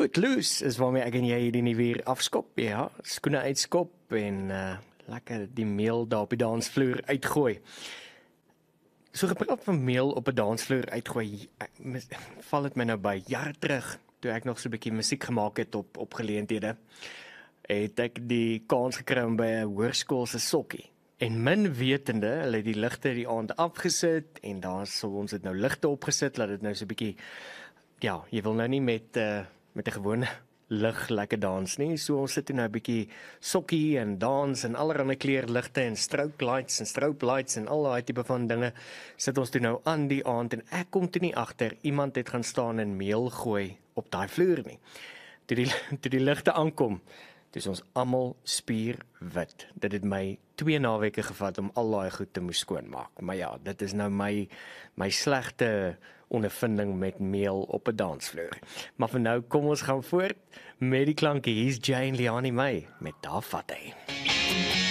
Footloose is waarmee ek en jy hierdie nuwe weer afskop, ja. Skoene uitskop en lekker die meel daar op die dansvloer uitgooi. So gepraat van meel op 'n dansvloer uitgooi, val dit my nou by jare terug, toe ek nog so 'n bietjie musiek gemaak het op geleenthede, het ek die kans gekry om by 'n hoërskool se sokkie. En min wetende, hulle het die ligte die aand afgesit en daar sal ons dit nou ligte opgesit, laat dit nou so 'n bietjie, ja, jy wil nou nie met 'n gewone lig lekker dans nie, so ons sit nou 'n bietjie sokkie en dans en allerlei kleurligte en strobe lights en al daai tipe van dinge sit ons toe nou aan die aand en ek kom toe nie agter iemand het gaan staan en meel gooi op daai vloer nie. Toe die ligte aankom, dis ons almal spierwit. Dit het my 2 naweke gevat om al daai goed te moes skoonmaak. Maar ja, dit is nou my slegte ondervinding met meel op 'n dansvloer. Maar vir nou, kom ons gaan voort met die klanke. Hier's Jane Liani May met Daar vat hy.